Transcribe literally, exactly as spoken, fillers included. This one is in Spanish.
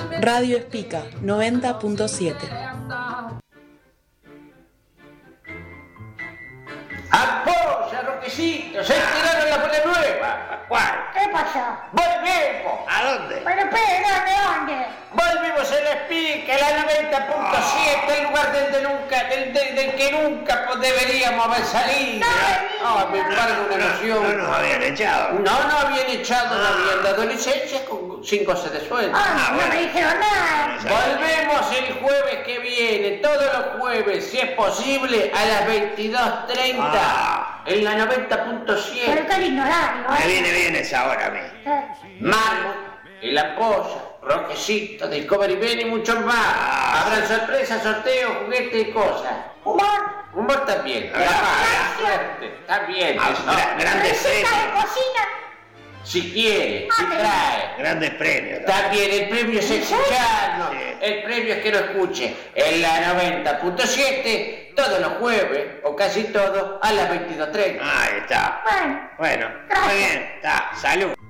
Radio Espica noventa punto siete. ¡Apoya, Roquecito! ¡Se tiraron la bola nueva! ¿Cuál? ¿Qué pasó? ¡Volvemos! ¿A dónde? Pero espera, ¿dónde, dónde? Volvimos a la Espica, la noventa punto siete, el lugar del, de nunca, del, del, del que nunca pues, deberíamos haber salido. No, No, me embargo una No, emoción. no nos habían echado. No, no habían echado, no habían dado licencia con cinco se de sueldo. Ah, no bueno. me dijeron nada. Volvemos el jueves que viene, todos los jueves, si es posible, a las veintidós treinta, Ah. en la noventa punto Pero siete. qué lindo horario, Me ¿eh? viene bien esa hora a mí. Eh, Marmot, El Ampolla, Roquecito, Discovery Ben y muchos más. Ah. Habrán sorpresas, sorteos, juguetes y cosas. Humor. Humor también. Ah, La suerte. Está bien. Ah, eso. gra- grandes Receta de premios. cocina. Si quiere, Ah, si pero- trae. Grandes premios. También el premio es escucharnos. Sí. El premio es que lo escuche en la noventa punto siete todos los jueves, o casi todos, a las veintidós treinta. Ahí está. Bueno, Bueno, Gracias. muy bien. Está. Salud.